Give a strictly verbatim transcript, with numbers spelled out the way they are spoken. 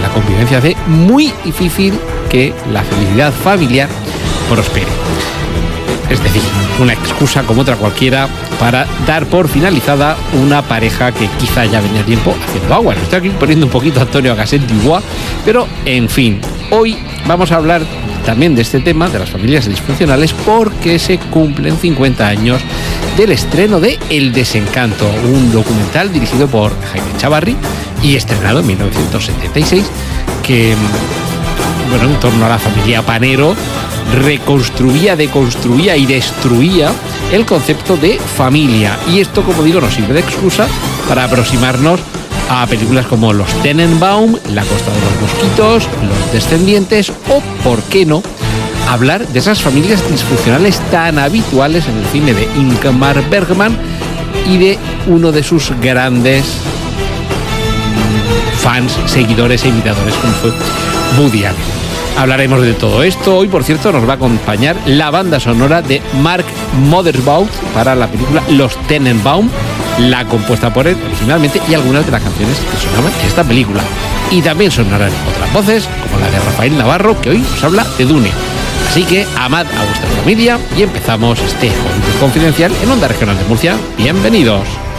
convivencia hace muy difícil que la felicidad familiar prospere. Es decir, una excusa como otra cualquiera para dar por finalizada una pareja que quizá ya venía tiempo haciendo agua. Lo estoy aquí poniendo un poquito a Antonio Gasset Dubois, pero en fin, hoy vamos a hablar también de este tema, de las familias disfuncionales, porque se cumplen cincuenta años del estreno de El Desencanto, un documental dirigido por Jaime Chavarri y estrenado en mil novecientos setenta y seis, que, bueno, en torno a la familia Panero, reconstruía, deconstruía y destruía el concepto de familia. Y esto, como digo, nos sirve de excusa para aproximarnos a películas como Los Tenenbaum, La Costa de los Mosquitos, Los Descendientes o, ¿por qué no?, hablar de esas familias disfuncionales tan habituales en el cine de Ingmar Bergman y de uno de sus grandes fans, seguidores e imitadores, como fue Woody Allen. Hablaremos de todo esto. Hoy, por cierto, nos va a acompañar la banda sonora de Mark Mothersbaugh para la película Los Tenenbaum, la compuesta por él originalmente, y algunas de las canciones que sonaban en esta película. Y también sonarán otras voces, como la de Rafael Navarro, que hoy nos habla de Dune. Así que amad a vuestra familia y empezamos este Hollywood Confidencial en Onda Regional de Murcia. Bienvenidos.